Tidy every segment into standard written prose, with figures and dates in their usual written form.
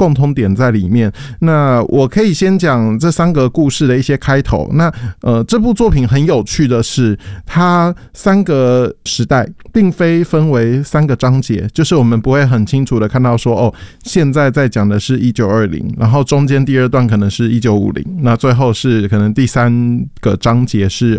共通点在里面。那我可以先讲这3个故事的一些开头。那这部作品很有趣的是，它3个时代并非分为3个章节，就是我们不会很清楚的看到说现在在讲的是1920，然后中间第2段可能是1950，那最后是可能第3个章节是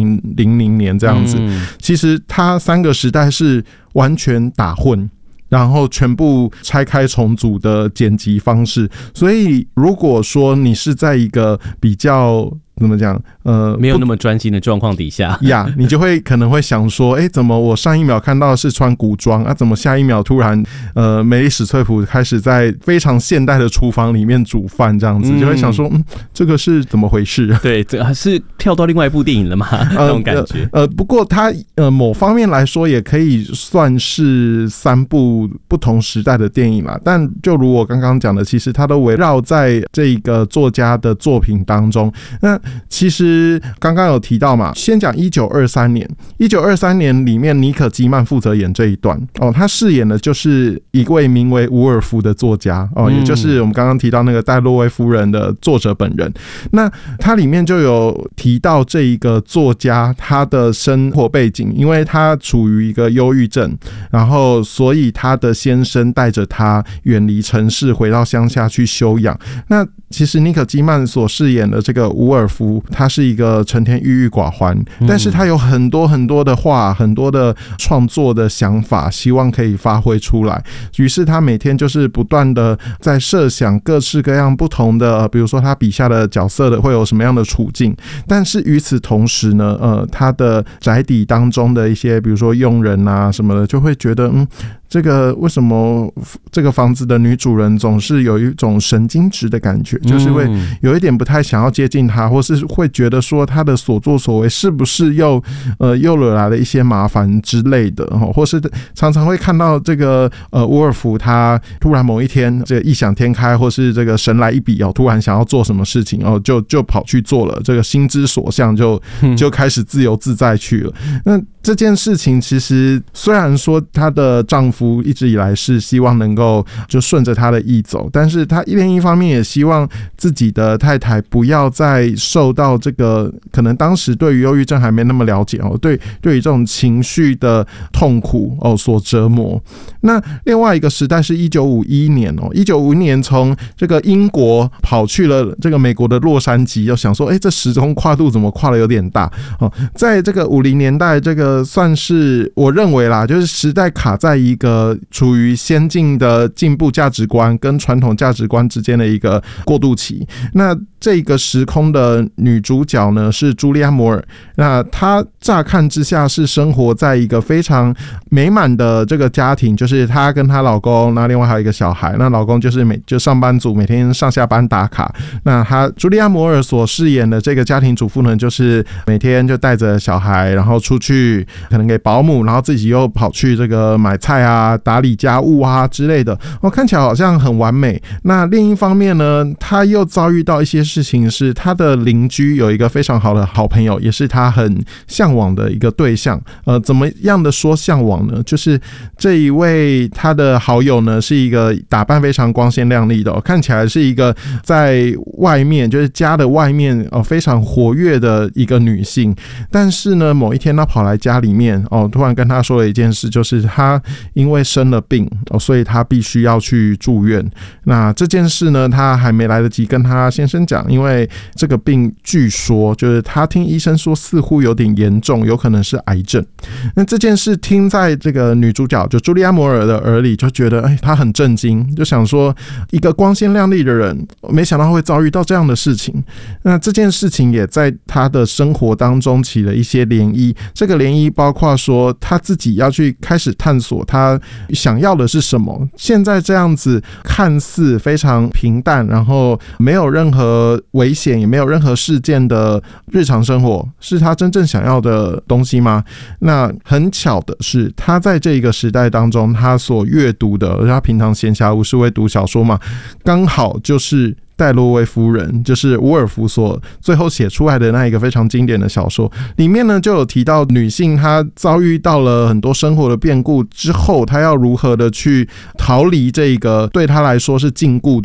2000年这样子。其实它3个时代是完全打混，然后全部拆开重组的剪辑方式。所以如果说你是在一个比较怎么讲没有那么专心的状况底下呀，你就会可能会想说，怎么我上一秒看到的是穿古装啊，怎么下一秒突然梅丽史翠普开始在非常现代的厨房里面煮饭这样子，就会想说这个是怎么回事？ 对，这是跳到另外一部电影了吗？那种感觉。 不过它某方面来说也可以算是3部不同时代的电影啦。但就如我刚刚讲的，其实它都围绕在这个作家的作品当中。那其实刚刚有提到嘛，先讲1923年，1923年里面尼可基曼负责演这一段他饰演的就是一位名为伍尔夫的作家也就是我们刚刚提到那个戴洛威夫人的作者本人。那他里面就有提到这一个作家他的生活背景，因为他处于一个忧郁症，然后所以他的先生带着他远离城市，回到乡下去休养。那其实尼可基曼所饰演的这个伍尔夫，他是一个成天郁郁寡欢，但是他有很多很多的话，很多的创作的想法，希望可以发挥出来。于是他每天就是不断的在设想各式各样不同的，比如说他笔下的角色的会有什么样的处境。但是与此同时呢，他的宅邸当中的一些，比如说佣人啊什么的，就会觉得这个为什么这个房子的女主人总是有一种神经质的感觉，就是会有一点不太想要接近她，或是会觉得说她的所作所为是不是又惹来了一些麻烦之类的，或是常常会看到这个伍尔夫他突然某一天这个异想天开，或是这个神来一笔突然想要做什么事情就跑去做了，这个心之所向就开始自由自在去了。那这件事情其实虽然说她的丈夫一直以来是希望能够就顺着她的意走，但是她一方面也希望自己的太太不要再受到这个可能当时对于忧郁症还没那么了解对于这种情绪的痛苦所折磨。那另外一个时代是1951年1951年从这个英国跑去了这个美国的洛杉矶，又想说这时空跨度怎么跨得有点大在这个50年代，这个算是我认为啦，就是时代卡在一个处于先进的进步价值观跟传统价值观之间的一个过渡期。那这个时空的女主角呢是茱莉亚·摩尔，那她乍看之下是生活在一个非常美满的这个家庭，就是她跟她老公，那另外还有一个小孩，那老公就是就上班族，每天上下班打卡。那她茱莉亚·摩尔所饰演的这个家庭主妇呢，就是每天就带着小孩，然后出去可能给保姆，然后自己又跑去这个买菜啊、打理家务啊之类的看起来好像很完美。那另一方面呢，她又遭遇到一些事情，是她的邻居有一个非常好的好朋友，也是她很向往的一个对象。怎么样的说向往呢？就是这一位她的好友呢，是一个打扮非常光鲜亮丽的看起来是一个在外面就是家的外面非常活跃的一个女性。但是呢，某一天她跑来家里面突然跟她说了一件事，就是她因为生了病所以她必须要去住院。那这件事呢，她还没来得及跟她先生讲，因为这个病据说就是她听医生说似乎有点严重，有可能是癌症。那这件事听在这个女主角就茱莉亚·摩尔的耳里，就觉得她很震惊，就想说一个光鲜亮丽的人，没想到会遭遇到这样的事情。那这件事情也在她的生活当中起了一些涟漪，这个涟漪包括说她自己要去开始探索她想要的是什么。现在这样子看似非常平淡，然后没有任何危险也没有任何事件的日常生活，是她真正想要的东西吗？那很巧的是，她在这个时代当中她所阅读的，而她平常闲暇无事会读小说嘛，刚好就是戴洛威夫人，就是伍尔夫所最后写出来的那一个非常经典的小说里面呢，就有提到女性她遭遇到了很多生活的变故之后，她要如何的去逃离这个对她来说是禁锢的